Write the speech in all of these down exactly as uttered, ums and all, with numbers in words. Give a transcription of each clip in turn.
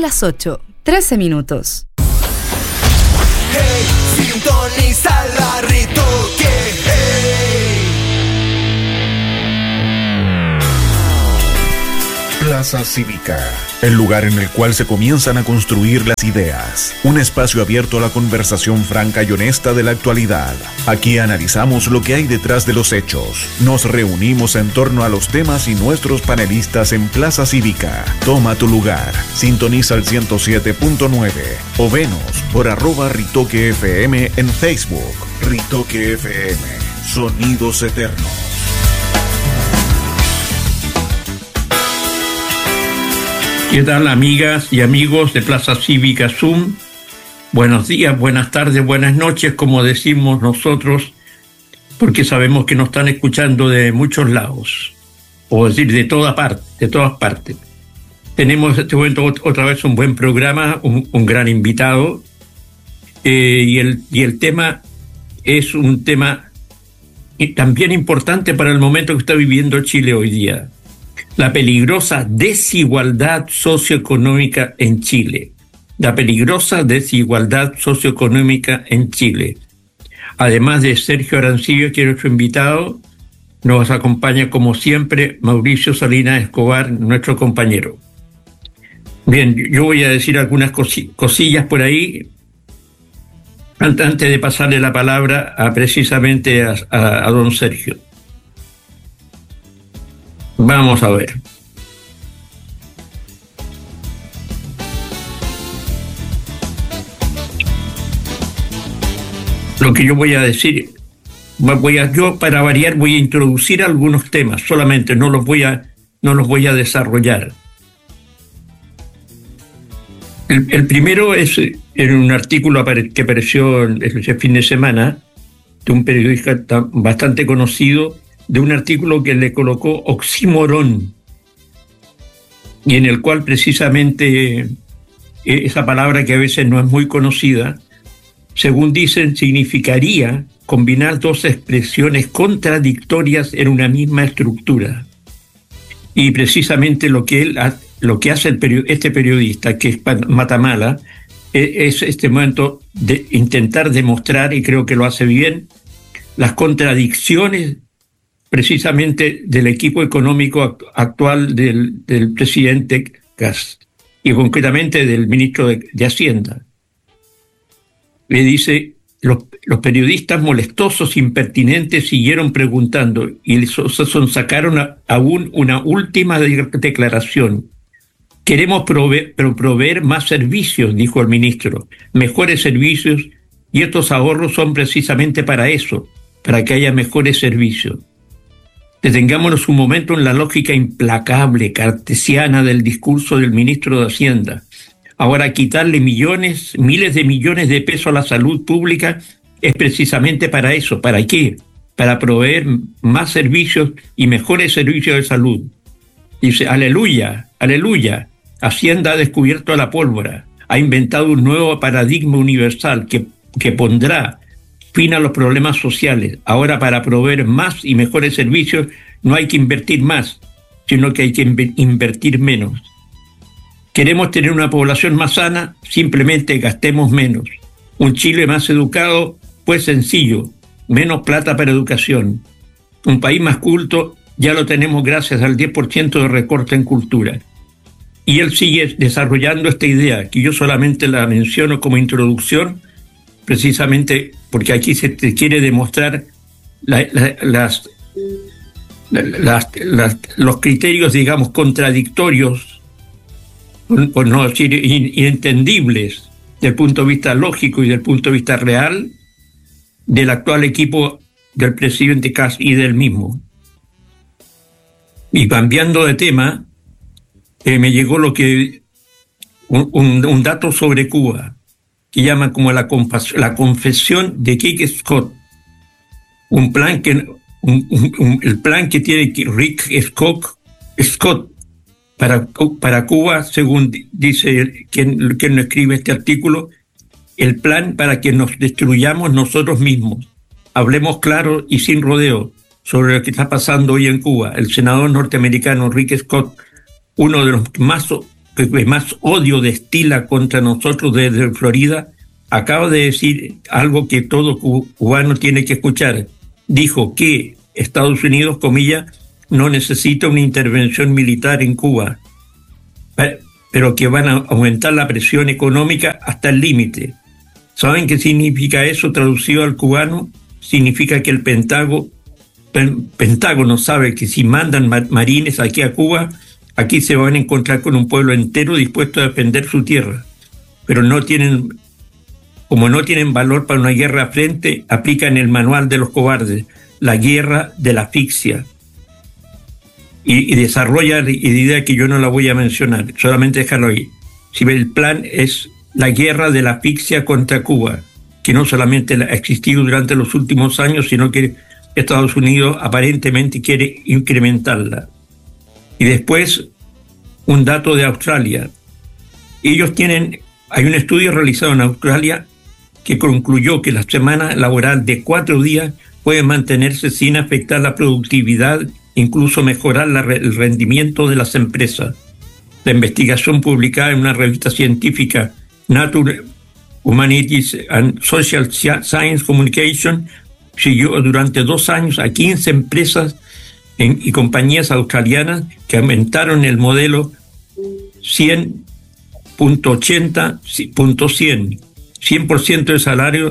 las ocho, trece minutos. Hey, sintoniza la Ritoque. Hey. Plaza Cívica, el lugar en el cual se comienzan a construir las ideas. Un espacio abierto a la conversación franca y honesta de la actualidad. Aquí analizamos lo que hay detrás de los hechos. Nos reunimos en torno a los temas y nuestros panelistas en Plaza Cívica. Toma tu lugar. Sintoniza el ciento siete punto nueve o venos por arroba Ritoque F M en Facebook. Ritoque F M. Sonidos eternos. ¿Qué tal, amigas y amigos de Plaza Cívica Zoom? Buenos días, buenas tardes, buenas noches, como decimos nosotros, porque sabemos que nos están escuchando de muchos lados, o decir, de toda parte, de todas partes. Tenemos en este momento otra vez un buen programa, un, un gran invitado, eh, y, el, y el tema es un tema también importante para el momento que está viviendo Chile hoy día. La peligrosa desigualdad socioeconómica en Chile. La peligrosa desigualdad socioeconómica en Chile. Además de Sergio Arancibia, que es nuestro invitado, nos acompaña como siempre Mauricio Salinas Escobar, nuestro compañero. Bien, yo voy a decir algunas cosillas por ahí, antes de pasarle la palabra a precisamente a, a, a don Sergio. Vamos a ver. Lo que yo voy a decir, voy a, yo para variar voy a introducir algunos temas, solamente no los voy a, no los voy a desarrollar. El, el primero es en un artículo que apareció ese fin de semana de un periodista bastante conocido, de un artículo que le colocó oxímoron, y en el cual precisamente esa palabra, que a veces no es muy conocida, según dicen, significaría combinar dos expresiones contradictorias en una misma estructura. Y precisamente lo que él, lo que hace el period, este periodista, que es Matamala, es este momento de intentar demostrar, y creo que lo hace bien, las contradicciones precisamente del equipo económico actual del, del presidente Kast, y concretamente del ministro de, de Hacienda. Le dice, los, los periodistas molestosos, impertinentes, siguieron preguntando y son, sacaron a, aún una última de, declaración. Queremos proveer, proveer más servicios, dijo el ministro, mejores servicios, y estos ahorros son precisamente para eso, para que haya mejores servicios. Detengámonos un momento en la lógica implacable, cartesiana del discurso del ministro de Hacienda. Ahora, quitarle millones, miles de millones de pesos a la salud pública es precisamente para eso. ¿Para qué? Para proveer más servicios y mejores servicios de salud. Dice, aleluya, aleluya. Hacienda ha descubierto la pólvora, ha inventado un nuevo paradigma universal que, que pondrá fin a los problemas sociales. Ahora, para proveer más y mejores servicios no hay que invertir más, sino que hay que invertir menos. Queremos tener una población más sana, simplemente gastemos menos. Un Chile más educado, pues sencillo, menos plata para educación. Un país más culto, ya lo tenemos gracias al diez por ciento de recorte en cultura. Y él sigue desarrollando esta idea, que yo solamente la menciono como introducción, precisamente porque aquí se te quiere demostrar la, la, las, las, las, los criterios, digamos, contradictorios, por no decir inentendibles, desde el punto de vista lógico y del punto de vista real, del actual equipo del presidente Kast y del mismo. Y cambiando de tema, eh, me llegó lo que un, un, un dato sobre Cuba, que llama como la, la confesión de Rick Scott, un plan que un, un, un, el plan que tiene Rick Scott, Scott para, para Cuba, según dice quien, quien escribe este artículo, el plan para que nos destruyamos nosotros mismos. Hablemos claro y sin rodeo sobre lo que está pasando hoy en Cuba. El senador norteamericano Rick Scott, uno de los más que más odio destila contra nosotros desde Florida, acaba de decir algo que todo cubano tiene que escuchar. Dijo que Estados Unidos, comillas, no necesita una intervención militar en Cuba, pero que van a aumentar la presión económica hasta el límite. ¿Saben qué significa eso traducido al cubano? Significa que el Pentágono, el Pentágono sabe que si mandan marines aquí a Cuba, aquí se van a encontrar con un pueblo entero dispuesto a defender su tierra. Pero no tienen, como no tienen valor para una guerra a frente, aplican el manual de los cobardes, la guerra de la asfixia. Y, y desarrolla la idea que yo no la voy a mencionar, solamente déjalo ahí. Si el plan es la guerra de la asfixia contra Cuba, que no solamente ha existido durante los últimos años, sino que Estados Unidos aparentemente quiere incrementarla. Y después, un dato de Australia. Ellos tienen, hay un estudio realizado en Australia que concluyó que la semana laboral de cuatro días puede mantenerse sin afectar la productividad, incluso mejorar la, el rendimiento de las empresas. La investigación publicada en una revista científica, Nature Humanities and Social Science Communication, siguió durante dos años a quince empresas en, y compañías australianas que aumentaron el modelo cien punto ochenta punto cien, cien por ciento de salario,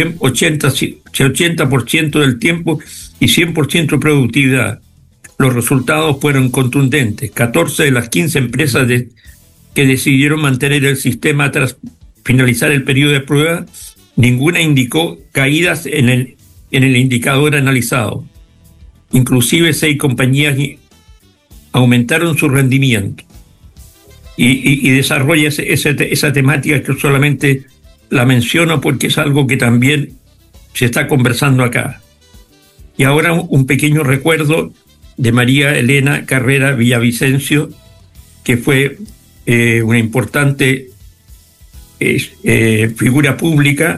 ochenta por ciento del tiempo y cien por ciento de productividad. Los resultados fueron contundentes. catorce de las quince empresas de, que decidieron mantener el sistema tras finalizar el periodo de prueba, ninguna indicó caídas en el, en el indicador analizado. Inclusive seis compañías aumentaron su rendimiento. Y, y, y desarrolla ese, ese, esa temática que solamente la menciono porque es algo que también se está conversando acá. Y ahora un pequeño recuerdo de María Elena Carrera Villavicencio, que fue eh, una importante eh, eh, figura pública,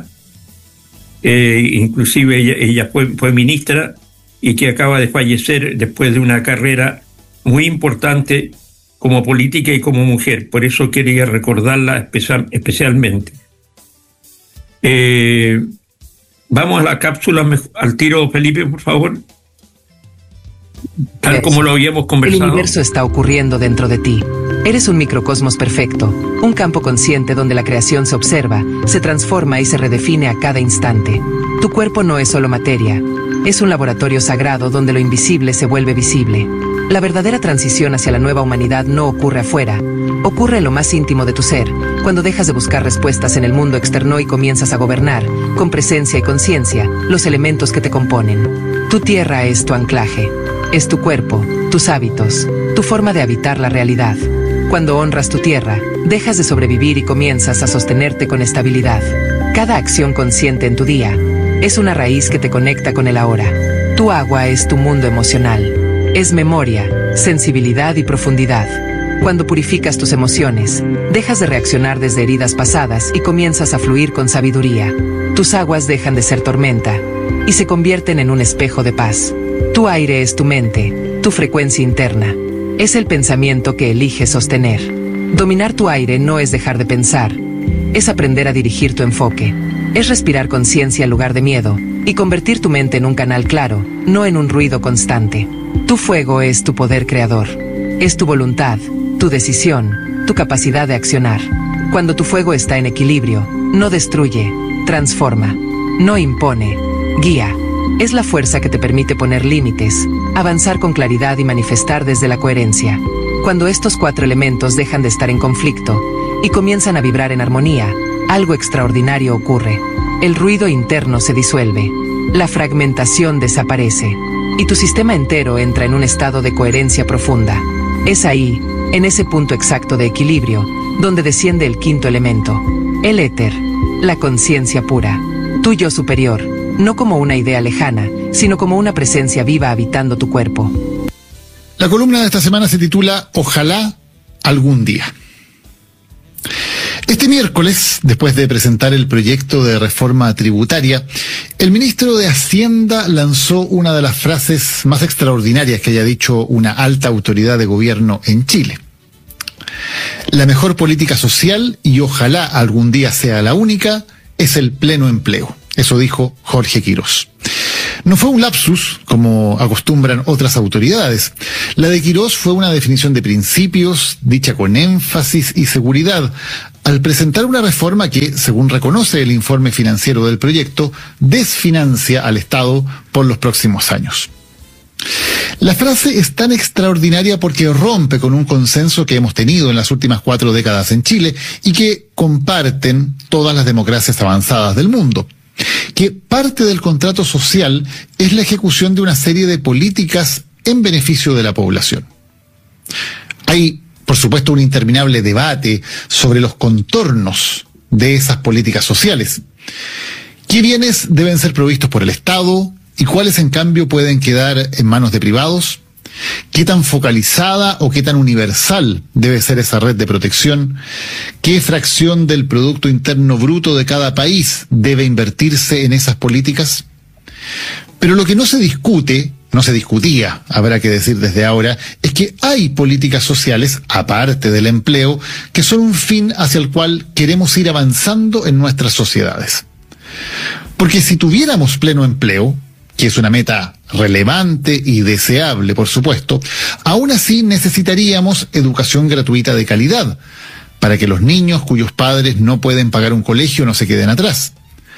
eh, inclusive ella, ella fue, fue ministra y que acaba de fallecer después de una carrera muy importante como política y como mujer. Por eso quería recordarla especial, especialmente. Eh, vamos a la cápsula al tiro, Felipe, por favor. Tal como lo habíamos conversado. El universo está ocurriendo dentro de ti. Eres un microcosmos perfecto, un campo consciente donde la creación se observa, se transforma y se redefine a cada instante. Tu cuerpo no es solo materia, es un laboratorio sagrado donde lo invisible se vuelve visible. La verdadera transición hacia la nueva humanidad no ocurre afuera, ocurre en lo más íntimo de tu ser, cuando dejas de buscar respuestas en el mundo externo y comienzas a gobernar, con presencia y conciencia, los elementos que te componen. Tu tierra es tu anclaje, es tu cuerpo, tus hábitos, tu forma de habitar la realidad. Cuando honras tu tierra, dejas de sobrevivir y comienzas a sostenerte con estabilidad. Cada acción consciente en tu día es una raíz que te conecta con el ahora. Tu agua es tu mundo emocional. Es memoria, sensibilidad y profundidad. Cuando purificas tus emociones, dejas de reaccionar desde heridas pasadas y comienzas a fluir con sabiduría. Tus aguas dejan de ser tormenta y se convierten en un espejo de paz. Tu aire es tu mente, tu frecuencia interna. Es el pensamiento que eliges sostener. Dominar tu aire no es dejar de pensar, es aprender a dirigir tu enfoque. Es respirar conciencia en lugar de miedo y convertir tu mente en un canal claro, no en un ruido constante. Tu fuego es tu poder creador. Es tu voluntad, tu decisión, tu capacidad de accionar. Cuando tu fuego está en equilibrio, no destruye, transforma, no impone, guía. Es la fuerza que te permite poner límites, avanzar con claridad y manifestar desde la coherencia. Cuando estos cuatro elementos dejan de estar en conflicto y comienzan a vibrar en armonía, algo extraordinario ocurre. El ruido interno se disuelve, la fragmentación desaparece y tu sistema entero entra en un estado de coherencia profunda. Es ahí, en ese punto exacto de equilibrio, donde desciende el quinto elemento, el éter, la conciencia pura, tu yo superior, no como una idea lejana, sino como una presencia viva habitando tu cuerpo. La columna de esta semana se titula Ojalá algún día. Este miércoles, después de presentar el proyecto de reforma tributaria, el ministro de Hacienda lanzó una de las frases más extraordinarias que haya dicho una alta autoridad de gobierno en Chile. La mejor política social, y ojalá algún día sea la única, es el pleno empleo. Eso dijo Jorge Quirós. No fue un lapsus, como acostumbran otras autoridades. La de Quirós fue una definición de principios, dicha con énfasis y seguridad, al presentar una reforma que, según reconoce el informe financiero del proyecto, desfinancia al Estado por los próximos años. La frase es tan extraordinaria porque rompe con un consenso que hemos tenido en las últimas cuatro décadas en Chile y que comparten todas las democracias avanzadas del mundo. Que parte del contrato social es la ejecución de una serie de políticas en beneficio de la población. Hay, por supuesto, un interminable debate sobre los contornos de esas políticas sociales. ¿Qué bienes deben ser provistos por el Estado y cuáles, en cambio, pueden quedar en manos de privados? ¿Qué tan focalizada o qué tan universal debe ser esa red de protección? ¿Qué fracción del Producto Interno Bruto de cada país debe invertirse en esas políticas? Pero lo que no se discute, no se discutía, habrá que decir desde ahora, es que hay políticas sociales, aparte del empleo, que son un fin hacia el cual queremos ir avanzando en nuestras sociedades. Porque si tuviéramos pleno empleo, que es una meta relevante y deseable, por supuesto, aún así necesitaríamos educación gratuita de calidad, para que los niños cuyos padres no pueden pagar un colegio no se queden atrás.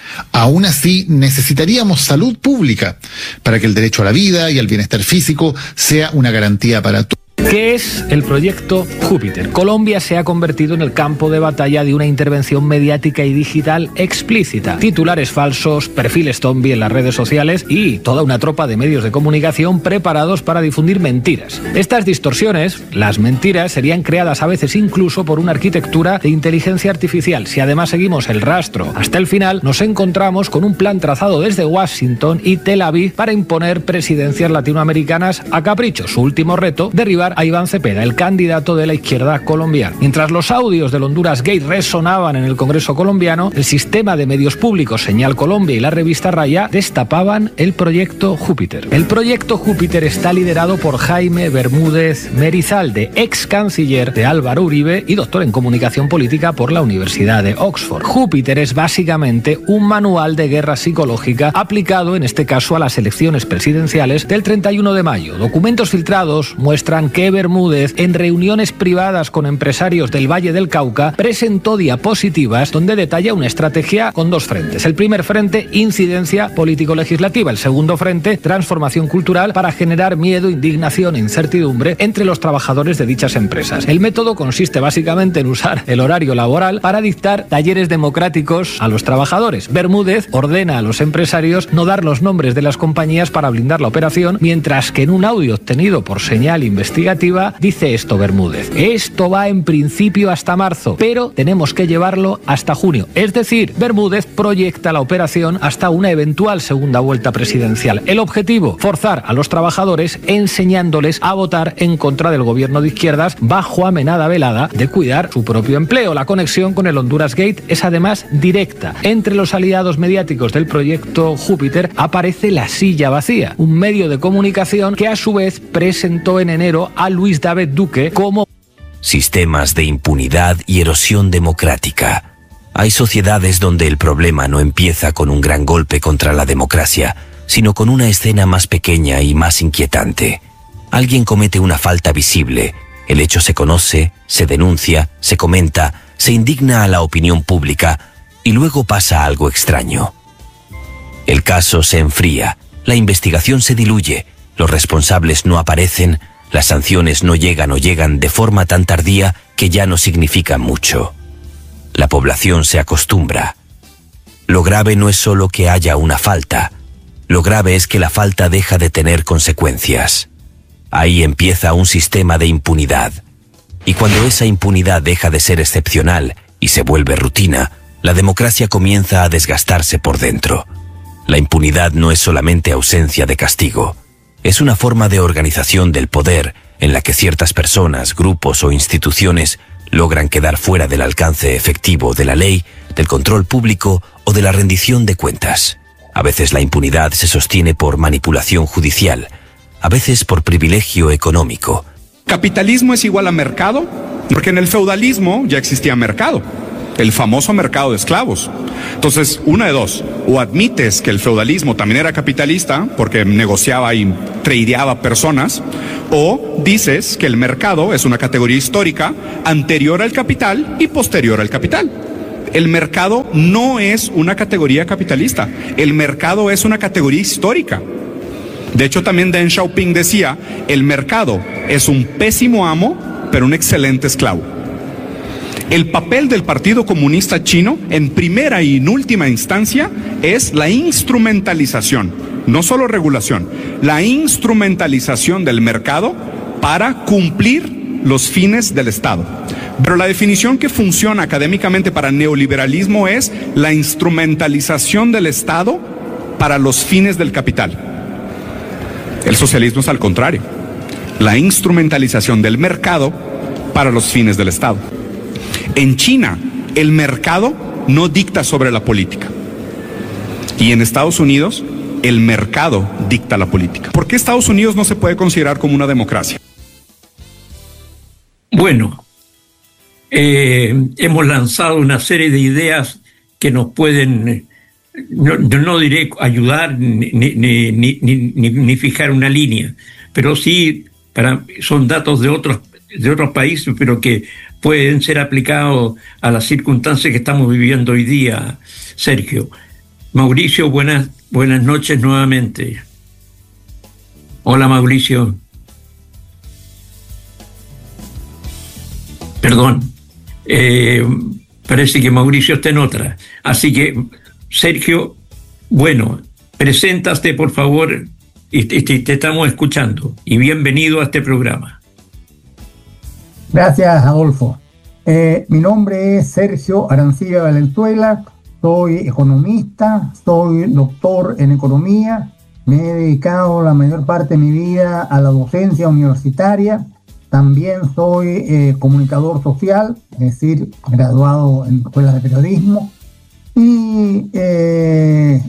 Aún así necesitaríamos salud pública, para que el derecho a la vida y al bienestar físico sea una garantía para todos. ¿Qué es el proyecto Júpiter? Colombia se ha convertido en el campo de batalla de una intervención mediática y digital explícita. Titulares falsos, perfiles zombie en las redes sociales y toda una tropa de medios de comunicación preparados para difundir mentiras. Estas distorsiones, las mentiras, serían creadas a veces incluso por una arquitectura de inteligencia artificial. Si además seguimos el rastro hasta el final, nos encontramos con un plan trazado desde Washington y Tel Aviv para imponer presidencias latinoamericanas a capricho. Su último reto, derribar a Iván Cepeda, el candidato de la izquierda colombiana. Mientras los audios del Honduras Gate resonaban en el Congreso colombiano, el sistema de medios públicos Señal Colombia y la revista Raya destapaban el proyecto Júpiter. El proyecto Júpiter está liderado por Jaime Bermúdez Merizalde, ex canciller de Álvaro Uribe y doctor en comunicación política por la Universidad de Oxford. Júpiter es básicamente un manual de guerra psicológica aplicado en este caso a las elecciones presidenciales del treinta y uno de mayo. Documentos filtrados muestran que Bermúdez, en reuniones privadas con empresarios del Valle del Cauca, presentó diapositivas donde detalla una estrategia con dos frentes. El primer frente, incidencia político-legislativa. El segundo frente, transformación cultural para generar miedo, indignación e incertidumbre entre los trabajadores de dichas empresas. El método consiste básicamente en usar el horario laboral para dictar talleres democráticos a los trabajadores. Bermúdez ordena a los empresarios no dar los nombres de las compañías para blindar la operación, mientras que en un audio obtenido por Señal Investigativa dice esto Bermúdez: esto va en principio hasta marzo, pero tenemos que llevarlo hasta junio. Es decir, Bermúdez proyecta la operación hasta una eventual segunda vuelta presidencial. El objetivo, forzar a los trabajadores enseñándoles a votar en contra del gobierno de izquierdas bajo amenaza velada de cuidar su propio empleo. La conexión con el Honduras Gate es además directa. Entre los aliados mediáticos del proyecto Júpiter aparece La Silla Vacía, un medio de comunicación que a su vez presentó en enero a Luis David Duque como sistemas de impunidad y erosión democrática. Hay sociedades donde el problema no empieza con un gran golpe contra la democracia, sino con una escena más pequeña y más inquietante. Alguien comete una falta visible, el hecho se conoce, se denuncia, se comenta, se indigna a la opinión pública y luego pasa algo extraño. El caso se enfría, la investigación se diluye, los responsables no aparecen, las sanciones no llegan o llegan de forma tan tardía que ya no significan mucho. La población se acostumbra. Lo grave no es solo que haya una falta, lo grave es que la falta deja de tener consecuencias. Ahí empieza un sistema de impunidad. Y cuando esa impunidad deja de ser excepcional y se vuelve rutina, la democracia comienza a desgastarse por dentro. La impunidad no es solamente ausencia de castigo. Es una forma de organización del poder en la que ciertas personas, grupos o instituciones logran quedar fuera del alcance efectivo de la ley, del control público o de la rendición de cuentas. A veces la impunidad se sostiene por manipulación judicial, a veces por privilegio económico, Capitalismo es igual a mercado, porque en el feudalismo ya existía mercado, el famoso mercado de esclavos. Entonces, una de dos, o admites que el feudalismo también era capitalista, porque negociaba y tradeaba personas, o dices que el mercado es una categoría histórica anterior al capital y posterior al capital. El mercado no es una categoría capitalista, el mercado es una categoría histórica. De hecho, también Deng Xiaoping decía, el mercado es un pésimo amo, pero un excelente esclavo. El papel del Partido Comunista Chino, en primera y en última instancia, es la instrumentalización, no solo regulación, la instrumentalización del mercado para cumplir los fines del Estado. Pero la definición que funciona académicamente para neoliberalismo es la instrumentalización del Estado para los fines del capital. El socialismo es al contrario, la instrumentalización del mercado para los fines del Estado. En China, el mercado no dicta sobre la política. Y en Estados Unidos, el mercado dicta la política. ¿Por qué Estados Unidos no se puede considerar como una democracia? Bueno, eh, hemos lanzado una serie de ideas que nos pueden, no, no diré ayudar ni, ni, ni, ni, ni, ni fijar una línea, pero sí para, son datos de otros, de otros países, pero que pueden ser aplicados a las circunstancias que estamos viviendo hoy día, Sergio. Mauricio, buenas, buenas noches nuevamente. Hola, Mauricio. Perdón, eh, parece que Mauricio está en otra. Así que, Sergio, bueno, preséntate, por favor, y te, te, te estamos escuchando. Y bienvenido a este programa. Gracias, Adolfo. Eh, mi nombre es Sergio Arancibia Valenzuela, soy economista, soy doctor en economía, me he dedicado la mayor parte de mi vida a la docencia universitaria, también soy eh, comunicador social, es decir, graduado en escuelas de periodismo, y eh,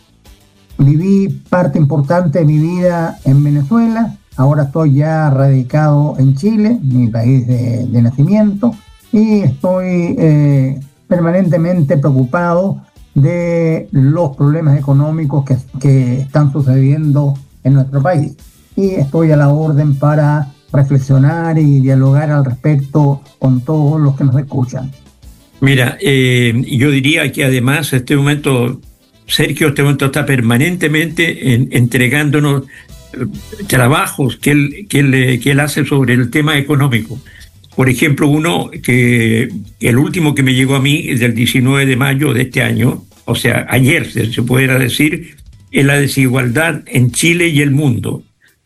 viví parte importante de mi vida en Venezuela. Ahora estoy ya radicado en Chile, mi país de, de nacimiento, y estoy eh, permanentemente preocupado de los problemas económicos que, que están sucediendo en nuestro país. Y estoy a la orden para reflexionar y dialogar al respecto con todos los que nos escuchan. Mira, eh, yo diría que además este momento, Sergio, este momento está permanentemente en, entregándonos trabajos que él, que, él, que él hace sobre el tema económico. Por ejemplo, uno que el último que me llegó a mí es del diecinueve de mayo de este año, o sea, ayer se, se pudiera decir, es la desigualdad en Chile y el mundo.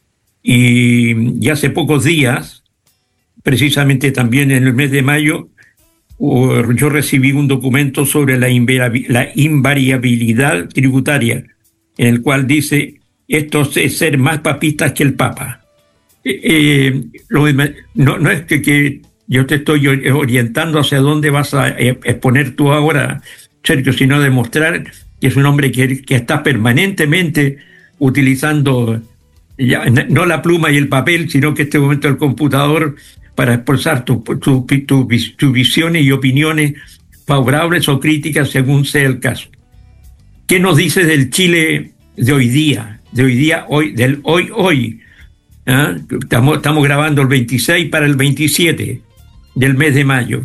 Y, y hace pocos días, precisamente también en el mes de mayo, yo recibí un documento sobre la, la invariabilidad tributaria, en el cual dice: esto es ser más papistas que el Papa. Eh, eh, lo, no, no es que, que yo te estoy orientando hacia dónde vas a exponer tú ahora, Sergio, sino demostrar que es un hombre que, que está permanentemente utilizando ya, no la pluma y el papel, sino que en este momento el computador para expresar tus tu, tu, tu, tu visiones y opiniones favorables o críticas según sea el caso. ¿Qué nos dice del Chile de hoy día? de hoy día, hoy, del hoy, hoy. ¿Ah? Estamos, estamos grabando el veintiséis para el veintisiete del mes de mayo.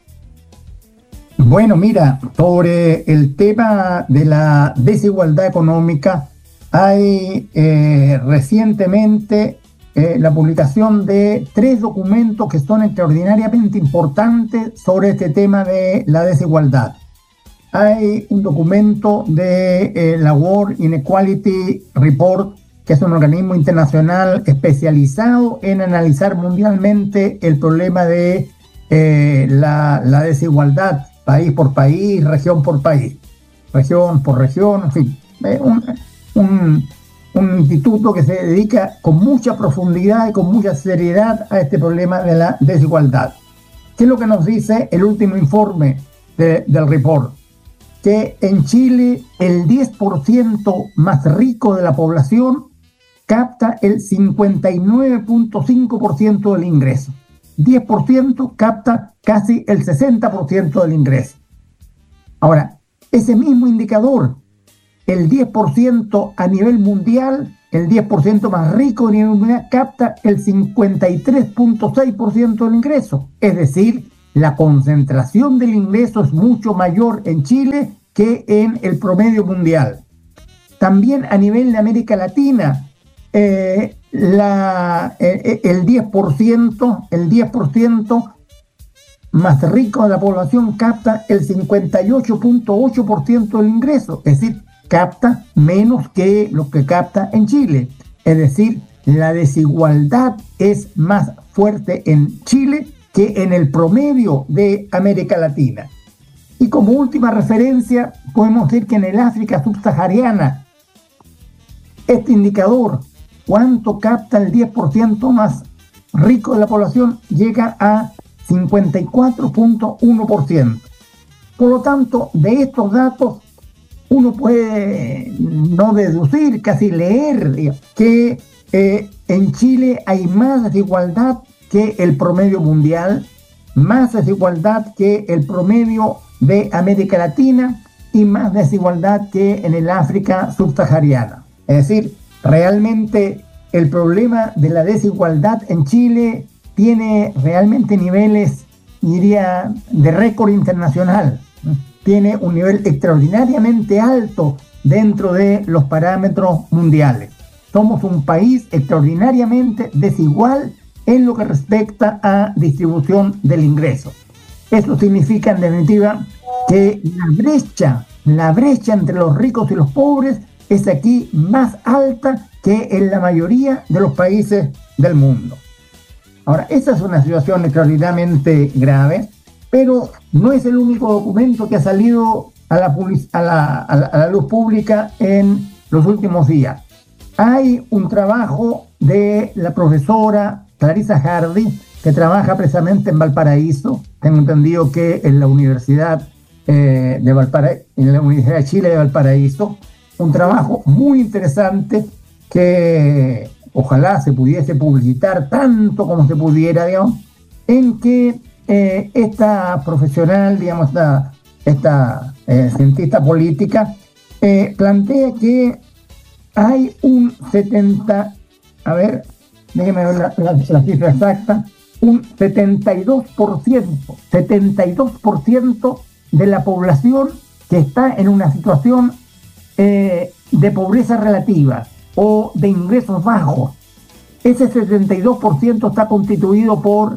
Bueno, mira, sobre el tema de la desigualdad económica, hay eh, recientemente eh, la publicación de tres documentos que son extraordinariamente importantes sobre este tema de la desigualdad. Hay un documento de eh, la World Inequality Report, que es un organismo internacional especializado en analizar mundialmente el problema de eh, la, la desigualdad, país por país, región por país, región por región, en fin. Eh, un, un, un instituto que se dedica con mucha profundidad y con mucha seriedad a este problema de la desigualdad. ¿Qué es lo que nos dice el último informe de, del report? Que en Chile el diez por ciento más rico de la población capta el cincuenta y nueve punto cinco por ciento del ingreso. diez por ciento capta casi el sesenta por ciento del ingreso. Ahora, ese mismo indicador, el diez por ciento a nivel mundial, el diez por ciento más rico a nivel mundial, capta el cincuenta y tres punto seis por ciento del ingreso. Es decir, la concentración del ingreso es mucho mayor en Chile que en el promedio mundial. También a nivel de América Latina, eh, la, eh, el diez por ciento, el diez por ciento más rico de la población capta el cincuenta y ocho punto ocho por ciento del ingreso, es decir, capta menos que lo que capta en Chile. Es decir, la desigualdad es más fuerte en Chile que en el promedio de América Latina. Y como última referencia, podemos decir que en el África subsahariana, este indicador, cuánto capta el diez por ciento más rico de la población, llega a cincuenta y cuatro punto uno por ciento. Por lo tanto, de estos datos, uno puede no deducir, casi leer, que eh, en Chile hay más desigualdad que el promedio mundial, más desigualdad que el promedio de América Latina y más desigualdad que en el África subsahariana. Es decir, realmente el problema de la desigualdad en Chile tiene realmente niveles, diría, de récord internacional. Tiene un nivel extraordinariamente alto dentro de los parámetros mundiales. Somos un país extraordinariamente desigual en lo que respecta a distribución del ingreso. Eso significa, en definitiva, que la brecha, la brecha entre los ricos y los pobres es aquí más alta que en la mayoría de los países del mundo. Ahora, esa es una situación extraordinariamente grave, pero no es el único documento que ha salido a la, a la, a la, a la luz pública en los últimos días. Hay un trabajo de la profesora Clarissa Hardy, que trabaja precisamente en Valparaíso. Tengo entendido que en la Universidad, eh, de Valparaíso, en la Universidad de Chile de Valparaíso, un trabajo muy interesante que ojalá se pudiese publicitar tanto como se pudiera, digamos, en que eh, esta profesional, digamos, esta, esta eh, cientista política, eh, plantea que hay un setenta, a ver, déjeme ver la, la, la cifra exacta, un setenta y dos por ciento, setenta y dos por ciento de la población que está en una situación eh, de pobreza relativa o de ingresos bajos. Ese setenta y dos por ciento está constituido por,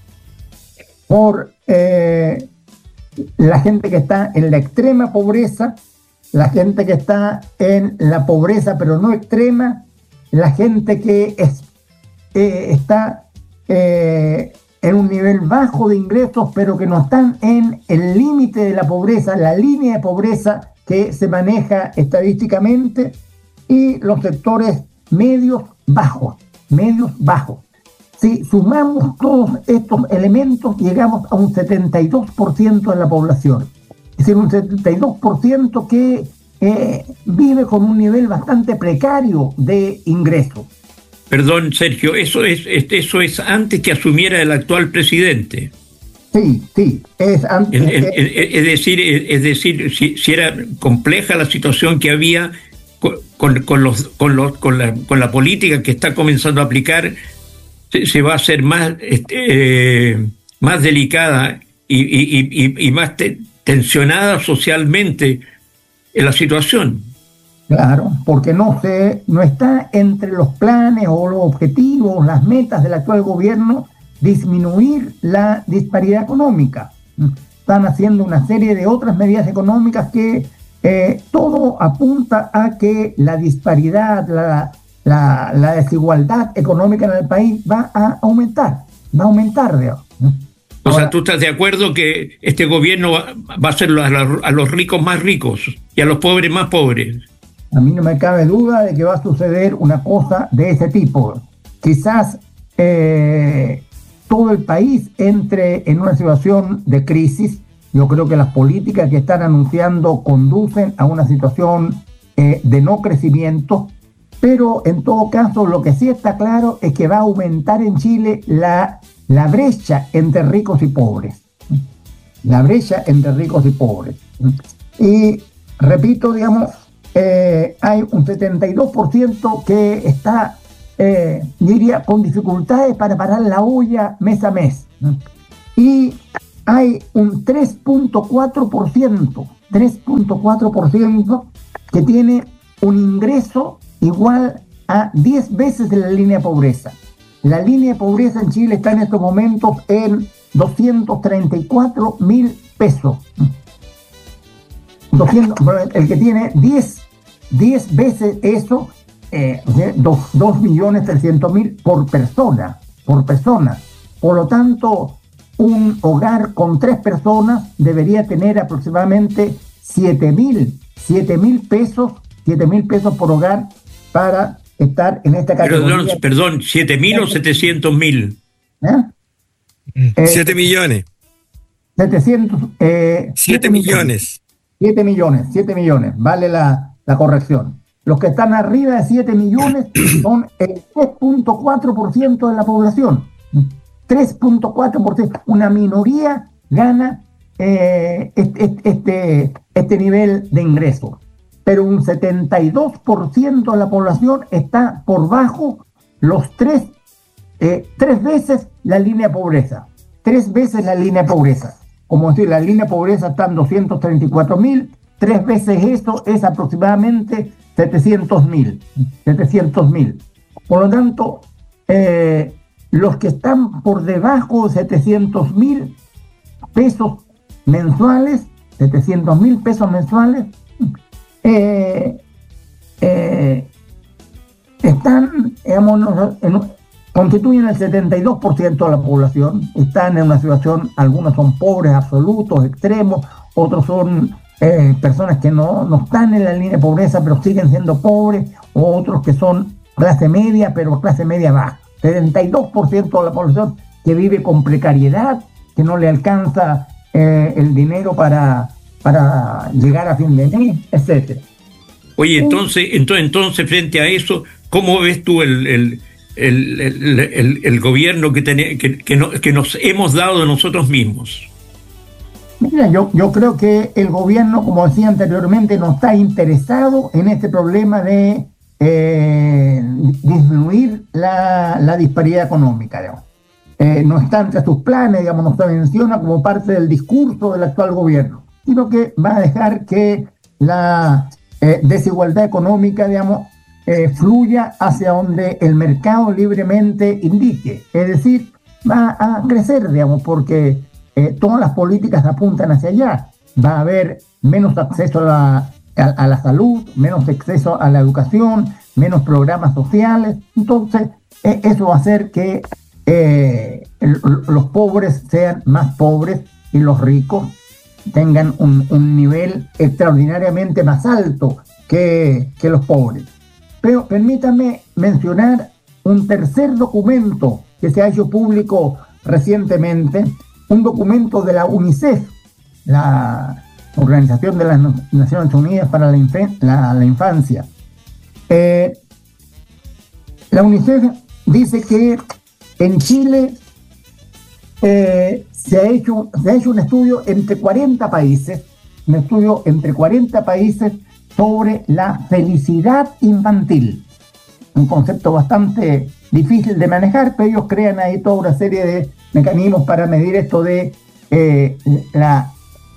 por eh, la gente que está en la extrema pobreza, la gente que está en la pobreza pero no extrema, la gente que es, eh, está eh, en un nivel bajo de ingresos pero que no están en el límite de la pobreza, la línea de pobreza que se maneja estadísticamente, y los sectores medios bajos, medios bajos. Si sumamos todos estos elementos, llegamos a un setenta y dos por ciento de la población. Es decir, un setenta y dos por ciento que eh, vive con un nivel bastante precario de ingresos. Perdón, Sergio, eso es, eso es antes que asumiera el actual presidente. Sí, sí, es antes. Es, es, es, es decir, es decir, si, si era compleja la situación que había con, con, con, los, con, los, con, la, con la política que está comenzando a aplicar, se, se va a hacer más, eh, más delicada y, y, y, y más te, tensionada socialmente en la situación. Claro, porque no se, no está entre los planes o los objetivos, las metas del actual gobierno disminuir la disparidad económica. Están haciendo una serie de otras medidas económicas que eh, todo apunta a que la disparidad, la, la, la desigualdad económica en el país va a aumentar, va a aumentar, digamos. O sea, ¿tú estás de acuerdo que este gobierno va, va a hacer a, la, a los ricos más ricos y a los pobres más pobres? A mí no me cabe duda de que va a suceder una cosa de ese tipo. Quizás eh, todo el país entre en una situación de crisis. Yo creo que las políticas que están anunciando conducen a una situación eh, de no crecimiento. pero en todo caso lo que sí está claro es que va a aumentar en Chile la, la brecha entre ricos y pobres. La brecha entre ricos y pobres. Y repito, digamos, eh, hay un setenta y dos por ciento que está, eh, diría, con dificultades para parar la olla mes a mes. Y hay un tres punto cuatro por ciento, tres punto cuatro por ciento que tiene un ingreso igual a diez veces de la línea de pobreza. La línea de pobreza en Chile está en estos momentos en doscientos treinta y cuatro mil pesos. doscientos, el que tiene diez, diez veces eso, eh, dos millones trescientos mil por persona, por persona. Por lo tanto, un hogar con tres personas debería tener aproximadamente siete mil pesos, siete mil pesos por hogar para estar en esta categoría. Perdón, perdón ¿siete mil o setecientos mil? ¿Eh? siete millones. setecientos. Eh, siete millones. siete millones, siete millones, vale la, la corrección. Los que están arriba de siete millones son el tres punto cuatro por ciento de la población. tres punto cuatro por ciento. Una minoría gana eh, este, este, este nivel de ingreso. Pero un setenta y dos por ciento de la población está por bajo los tres, eh, tres veces la línea de pobreza. Tres veces la línea de pobreza. Como decir, la línea de pobreza está en doscientos treinta y cuatro mil, tres veces eso es aproximadamente setecientos mil. setecientos mil. Por lo tanto, eh, los que están por debajo de setecientos mil pesos mensuales, setecientos mil pesos mensuales, eh, eh, están, digamos, en, constituyen el setenta y dos por ciento de la población, están en una situación, algunos son pobres absolutos, extremos, otros son eh, personas que no, no están en la línea de pobreza pero siguen siendo pobres, o otros que son clase media pero clase media baja. setenta y dos por ciento de la población que vive con precariedad, que no le alcanza eh, el dinero para, para llegar a fin de mes, etcétera. Oye, entonces, entonces, entonces frente a eso, ¿cómo ves tú el, el, el, el, el, el gobierno que, ten, que, que, no, que nos hemos dado de nosotros mismos? Mira, yo, yo creo que el gobierno, como decía anteriormente, no está interesado en este problema de eh, disminuir la, la disparidad económica, digamos. Eh, no está entre sus planes, digamos, no se menciona como parte del discurso del actual gobierno, sino que va a dejar que la eh, desigualdad económica, digamos, eh, fluya hacia donde el mercado libremente indique. Es decir, va a crecer, digamos, porque eh, todas las políticas apuntan hacia allá. Va a haber menos acceso a la, a, a la salud, menos acceso a la educación, menos programas sociales. Entonces, eh, eso va a hacer que eh, el, los pobres sean más pobres y los ricos tengan un, un nivel extraordinariamente más alto que, que los pobres. Pero permítanme mencionar un tercer documento que se ha hecho público recientemente, un documento de la UNICEF, la Organización de las Naciones Unidas para la, Inf- la, la Infancia. Eh, la UNICEF dice que en Chile eh, se, ha hecho, se ha hecho un estudio entre cuarenta países, un estudio entre cuarenta países sobre la felicidad infantil. Un concepto bastante difícil de manejar, pero ellos crean ahí toda una serie de mecanismos para medir esto de eh, la,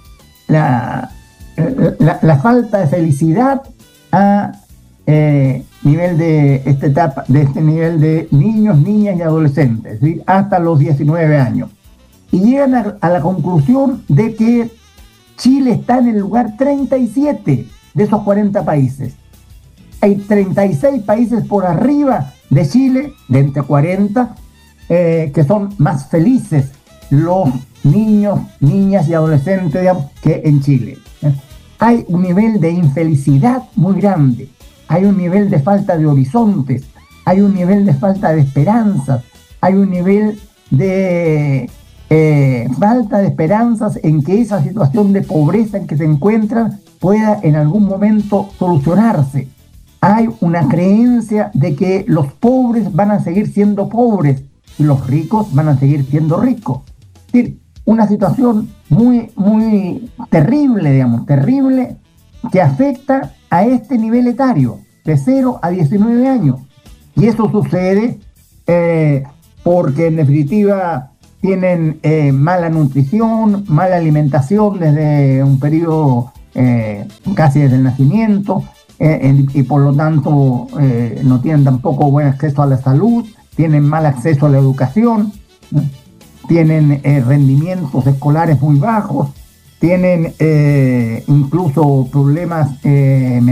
la, la, la falta de felicidad a eh, nivel de esta etapa, de este nivel de niños, niñas y adolescentes, ¿sí? Hasta los diecinueve años. Y llegan a, a la conclusión de que Chile está en el lugar treinta y siete de esos cuarenta países. Hay treinta y seis países por arriba de Chile, de entre cuarenta, eh, que son más felices los niños, niñas y adolescentes, digamos, que en Chile. ¿eh? Hay un nivel de infelicidad muy grande, hay un nivel de falta de horizontes, hay un nivel de falta de esperanzas, hay un nivel de eh, falta de esperanzas en que esa situación de pobreza en que se encuentran pueda en algún momento solucionarse. hay una creencia de que los pobres van a seguir siendo pobres y los ricos van a seguir siendo ricos. Es decir, una situación muy, muy terrible, digamos, terrible, que afecta a este nivel etario, de cero a diecinueve años. Y eso sucede eh, porque en definitiva tienen eh, mala nutrición, mala alimentación desde un periodo eh, casi desde el nacimiento, eh, en, y por lo tanto eh, no tienen tampoco buen acceso a la salud, tienen mal acceso a la educación, ¿no? Tienen eh, rendimientos escolares muy bajos, tienen eh, incluso problemas eh,